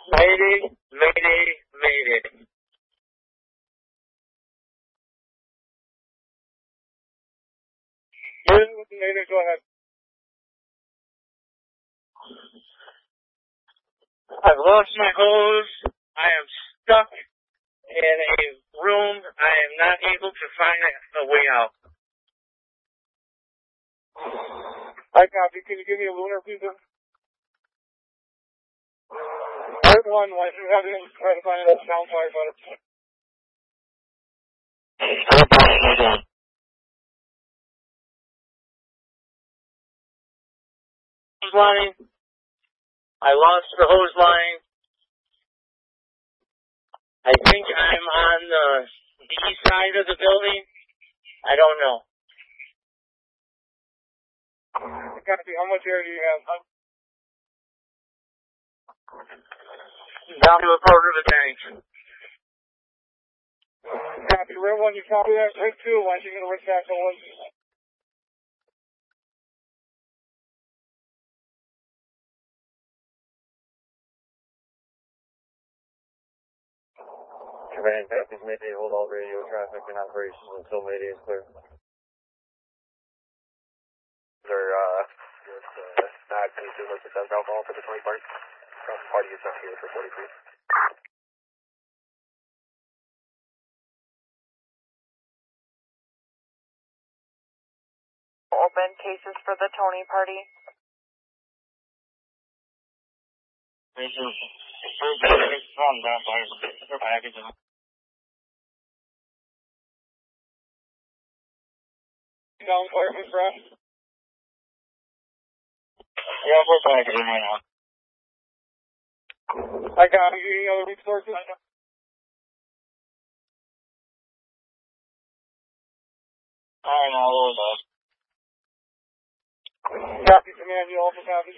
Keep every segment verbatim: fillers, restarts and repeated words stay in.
Mayday, mayday, mayday. Mayday, go ahead. I've lost my hose. I am stuck in a room. I am not able to find a way out. I copy. Can you give me a lunar, please? Part one, why should we have to try to find that sound fire butter? Hose line. I lost the hose line. I think I'm on the, the east side of the building. I don't know. Copy. How much air do you have? Down to a quarter of a tank. Copy. Red one, you copy that? Red two, why don't you get a red tackle one? Command copies, Mayday, hold all radio traffic and operations until Mayday is clear. They're, uh, it's, uh, not going to look at that alcohol for the twenty parts. Party is up here for forty-three. Open cases for the Tony party. This is from that package. Down fire from front. Yeah, we're packaging right now. I got you. Any other resources? Alright, now lower those. Copy, command, you also copy.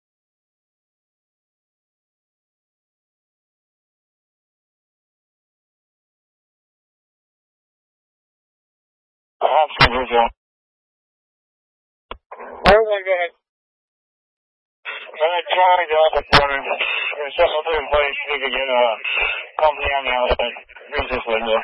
I have some visual. Everyone, go ahead. I tried the other corner. There's something in place. We could get a company on the outside. Use this window.